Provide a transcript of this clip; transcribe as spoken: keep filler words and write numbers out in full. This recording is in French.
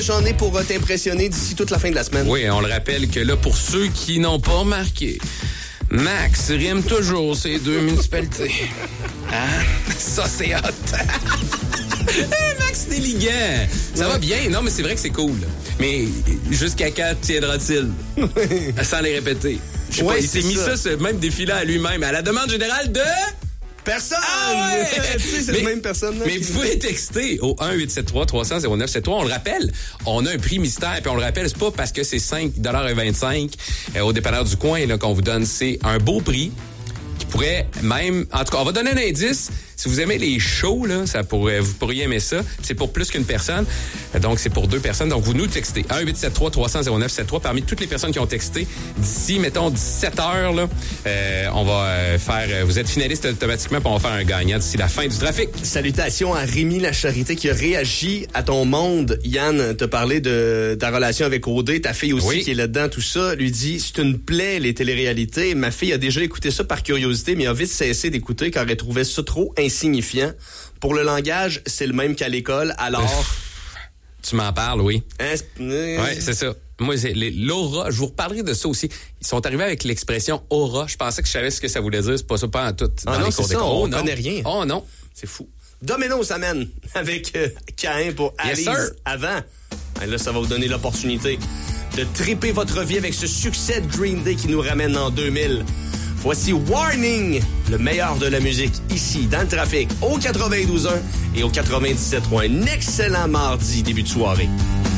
J'en ai pour t'impressionner d'ici toute la fin de la semaine. Oui, on le rappelle que là, pour ceux qui n'ont pas remarqué, Max rime toujours ces deux municipalités. Hein? Ça, c'est hot. Hey, Max Néligan. Ça ouais. va bien. Non, mais c'est vrai que c'est cool. Mais jusqu'à quand tiendra-t-il? Sans les répéter. Je sais ouais, pas, il s'est mis ça, ce même défi-là à lui-même, à la demande générale de... Personne! Ah ouais! Tu sais, c'est mais, la même personne. Là, mais vous pouvez texter au un huit sept trois trois cents zéro neuf sept trois. On le rappelle, on a un prix mystère, puis on le rappelle, c'est pas parce que c'est cinq vingt-cinq euh, au dépanneur du coin là, qu'on vous donne. C'est un beau prix qui pourrait même... En tout cas, on va donner un indice. Si vous aimez les shows, là, ça pourrait, vous pourriez aimer ça. C'est pour plus qu'une personne. Donc, c'est pour deux personnes. Donc, vous nous textez un huit sept trois trois cents zéro neuf sept trois. Parmi toutes les personnes qui ont texté, d'ici, mettons, dix-sept heures, là, euh, on va euh, faire... Euh, vous êtes finaliste automatiquement, puis on va faire un gagnant d'ici la fin du trafic. Salutations à Rémi Lacharité qui a réagi à ton monde. Yann t'a parlé de ta relation avec Audrey, ta fille aussi oui. qui est là-dedans, tout ça. Lui dit, c'est une plaie, les téléréalités. Ma fille a déjà écouté ça par curiosité, mais a vite cessé d'écouter car elle trouvait ça trop insignifiant. Pour le langage, c'est le même qu'à l'école, alors... Tu m'en parles, oui. Hein, oui, c'est ça. Moi, c'est les, l'aura, je vous reparlerai de ça aussi. Ils sont arrivés avec l'expression aura. Je pensais que je savais ce que ça voulait dire. C'est pas ça, pas en tout. Ah non, c'est ça, on oh, connaît rien. Oh non. C'est fou. Domino s'amène avec euh, Caïn pour Alice yes, avant. Et là, ça va vous donner l'opportunité de triper votre vie avec ce succès de Green Day qui nous ramène en deux mille. Voici Warning, le meilleur de la musique, ici, dans le trafic, au quatre-vingt-douze un et au quatre-vingt-dix-sept trois. Un excellent mardi, début de soirée.